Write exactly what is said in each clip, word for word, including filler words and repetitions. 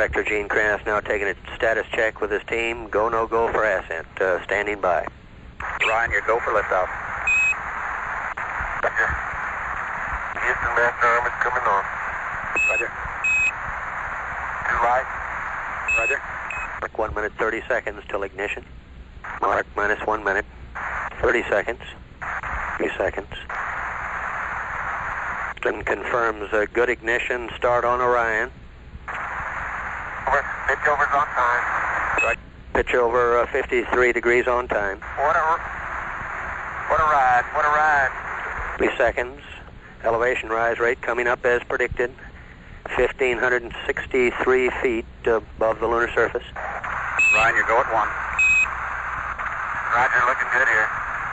Inspector Gene Kranz now taking a status check with his team. Go, no go for ascent. Uh, standing by. Ryan, you're go for liftoff. Roger. Houston, master arm is coming on. Roger. Two right. Roger. Mark one minute, thirty seconds till ignition. Mark minus one minute, thirty seconds, three seconds. And confirms a good ignition start on Orion. Over. Pitch over's on time. Right. Pitch over uh, fifty-three degrees on time. What a, what a ride, what a ride. Three seconds. Elevation rise rate coming up as predicted. one thousand five hundred sixty-three feet above the lunar surface. Ryan, you're go at one. Roger, looking good here.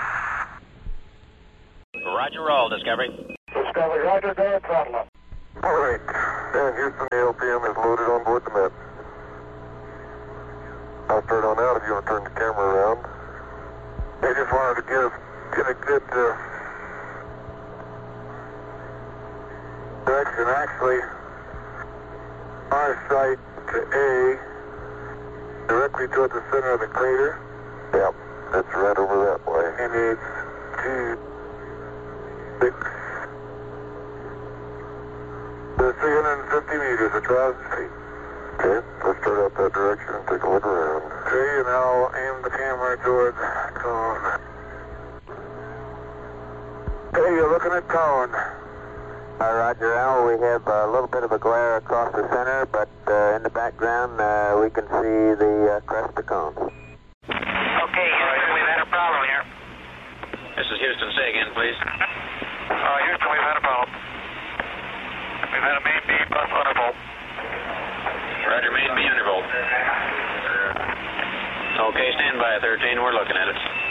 Roger, roll, Discovery. Discovery, roger, go at throttle up. All right. Dan Houston, the L P M is loaded on board the Met. I'll start on out if you want to turn the camera around. I just wanted to get a, get a good uh, direction. Actually, our sight to A, directly toward the center of the crater. Yep, that's right over that way. And it's two, six, three hundred fifty meters, a thousand feet. Okay, let's start out that direction and take a look around. Okay, and I'll aim the camera towards cone. Okay, you're looking at cone. Uh, Roger, Al, we have a little bit of a glare across the center, but uh, in the background uh, we can see the uh, crest of cone. Okay, Houston, we've had a problem here. This is Houston. Say again, please. Uh, Houston, we've had a problem. We've had a main beam bus undervolt. Roger, main B undervolt. Okay, stand by, thirteen. We're looking at it.